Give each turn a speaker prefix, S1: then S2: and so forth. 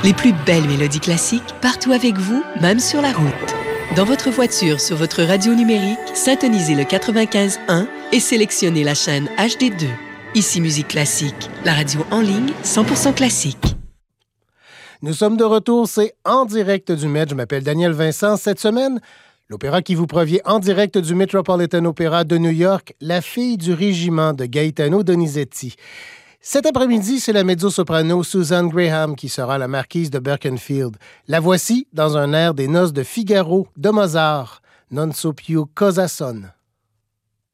S1: Les plus belles mélodies classiques partout avec vous, même sur la route. Dans votre voiture, sur votre radio numérique, syntonisez le 95.1 et sélectionnez la chaîne HD2. Ici Musique Classique, la radio en ligne 100% classique.
S2: Nous sommes de retour, c'est En direct du Met. Je m'appelle Daniel Vincent. Cette semaine, l'opéra qui vous provient en direct du Metropolitan Opera de New York, La fille du régiment de Gaetano Donizetti. Cet après-midi, c'est la mezzo-soprano Susan Graham qui sera la marquise de Berkenfield. La voici dans un air des noces de Figaro de Mozart, Non so più cosa son.